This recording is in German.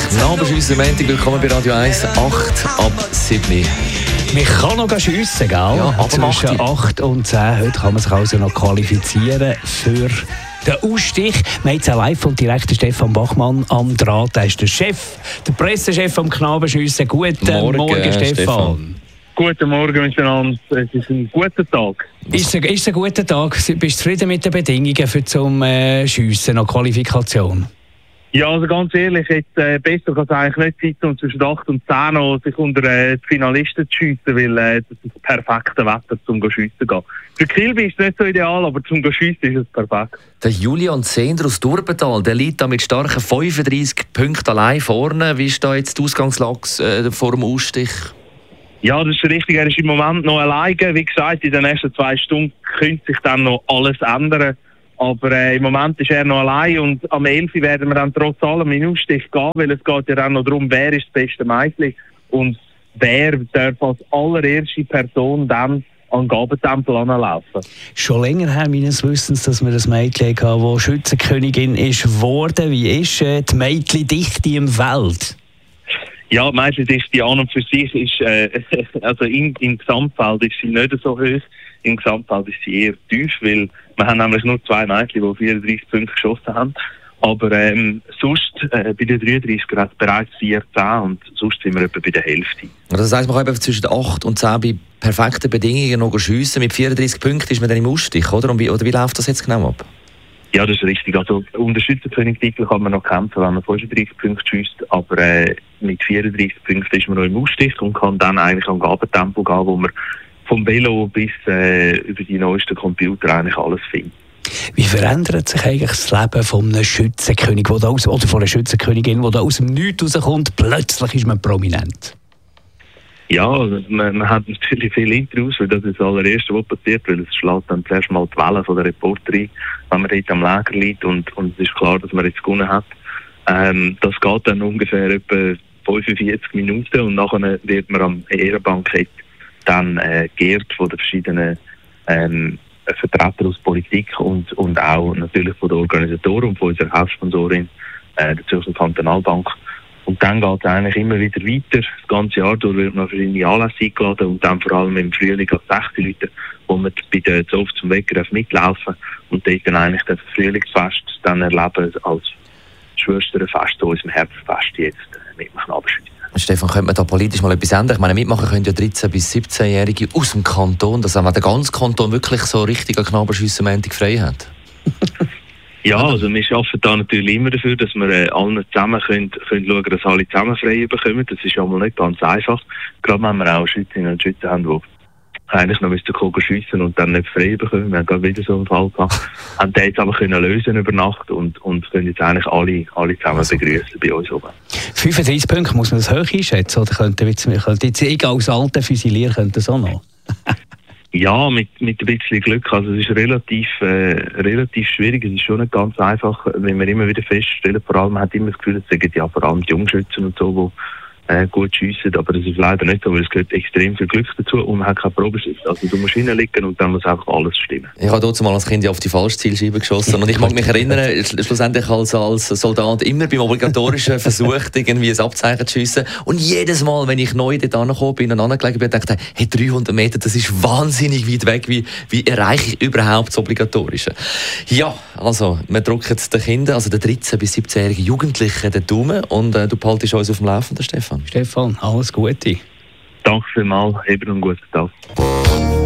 Knabenschüsse Montag, willkommen bei Radio 1, 8 ab 7. Man kann noch schiessen, gell? Ja, aber zwischen 8 und 10. Heute kann man sich also noch qualifizieren für den Ausstich. Wir haben jetzt live und direkt Stefan Bachmann am Draht. Er ist der Chef, der Pressechef vom Knabenschiessen. Guten Morgen, Stefan. Guten Morgen miteinander. Es ist ein guter Tag. Ist ein guter Tag? Bist du zufrieden mit den Bedingungen für zum Schiessen noch Qualifikation? Ja, also ganz ehrlich, jetzt, besser kann es eigentlich nicht sein, um zwischen 8 und 10 noch sich unter die Finalisten zu schiessen, weil das ist das perfekte Wetter, um zu schiessen gehen. Für Kilby ist es nicht so ideal, aber zum Schiessen ist es perfekt. Der Julian Zehnder aus Durbental, der liegt da mit starken 35 Punkten allein vorne. Wie ist da jetzt die Ausgangslage vor dem Ausstich? Ja, das ist richtig. Er ist im Moment noch alleine. Wie gesagt, in den nächsten 2 Stunden könnte sich dann noch alles ändern. Aber im Moment ist er noch allein und am 11. werden wir dann trotz allem in den Ausstich gehen, weil es geht ja dann noch darum, wer ist das beste Mädchen und wer darf als allererste Person dann an den Gabentempel anlaufen. Schon länger her meines Wissens, dass wir ein Mädchen hatten, das Schützenkönigin ist geworden. Wie ist die Mädchendichte im Feld? Ja, die Mädchendichte an und für sich ist, also im Gesamtfeld ist sie nicht so hoch. Im Gesamtfeld ist sie eher tief, weil wir haben nämlich nur 2 Mädchen, die 34 Punkte geschossen haben. Aber sonst bei den 33 Grad bereits 14 und sonst sind wir etwa bei der Hälfte. Das heisst, man kann eben zwischen 8 und 10 bei perfekten Bedingungen noch schiessen. Mit 34 Punkten ist man dann im Ausstich, oder? Und wie läuft das jetzt genau ab? Ja, das ist richtig. Also unter Schützenkönigtitel kann man noch kämpfen, wenn man 35 Punkte schießt, aber mit 34 Punkten ist man noch im Ausstich und kann dann eigentlich am Gabentempel gehen, wo man vom Velo bis über die neuesten Computer eigentlich alles findet. Wie verändert sich eigentlich das Leben von einem Schützenkönig oder von einer Schützenkönigin, die da aus dem Nichts rauskommt, plötzlich ist man prominent? Ja, also man hat natürlich viele Interviews, weil das ist das allererste, was passiert, weil es schlägt dann zuerst mal die Welle von der Reporterin, wenn man dort am Lager liegt und es ist klar, dass man jetzt gewonnen hat. Das geht dann ungefähr etwa 45 Minuten und nachher wird man am Ehrenbankett dann geehrt von den verschiedenen Vertretern aus Politik und auch natürlich von den Organisatoren und von unserer Hauptsponsorin, der Zürcher Kantonalbank. Und dann geht es eigentlich immer wieder weiter. Das ganze Jahr durch wird man verschiedene Anlässe eingeladen und dann vor allem im Frühling als 60 Leute, wo man bei der Zoff zum Wecker mitlaufen und dort dann eigentlich das Frühlingsfest dann erleben als Schwesterfest, unserem Herbstfest jetzt mit dem Knabenschiessen. Stefan, könnte man da politisch mal etwas ändern? Ich meine, mitmachen können ja 13- bis 17-Jährige aus dem Kanton, dass auch der ganze Kanton wirklich so richtig an Knabenschiessen Montag frei hat. Ja, also wir arbeiten da natürlich immer dafür, dass wir allen zusammen können schauen, dass alle zusammen frei bekommen. Das ist ja mal nicht ganz einfach. Gerade wenn wir auch Schützinnen und Schützen haben, die eigentlich noch müssen schiessen und dann nicht frei bekommen. Wir haben gerade wieder so einen Fall gehabt. Haben den jetzt aber können lösen über Nacht und können jetzt eigentlich alle zusammen begrüßen bei uns oben. 35 Punkte, muss man das hoch einschätzen? Oder könnte jetzt ich als alter Füsilier könnte das auch noch? Ja, mit ein bisschen Glück. Also es ist relativ schwierig. Es ist schon nicht ganz einfach, wenn wir immer wieder feststellen. Vor allem man hat immer das Gefühl, es sind ja vor allem die Jungschützen und so, die gut schiessen. Aber das ist leider nicht so, weil es gehört extrem viel Glück dazu und man hat keine Probeschicht. Also du musst hinlegen und dann muss einfach alles stimmen. Ich habe dort mal als Kind auf die falsche Zielscheibe geschossen und ich mag mich erinnern, schlussendlich als Soldat immer beim obligatorischen versucht, irgendwie ein Abzeichen zu schiessen. Und jedes Mal, wenn ich neu dort angekommen bin und angelegt bin, dachte ich, hey, 300 Meter, das ist wahnsinnig weit weg. Wie erreiche ich überhaupt das Obligatorische? Ja, also, wir drücken den Kindern, also den 13- bis 17-jährigen Jugendlichen, den Daumen und du behaltest uns auf dem Laufenden, Stefan. Stefan, alles Gute. Danke vielmals, eben einen guten Tag.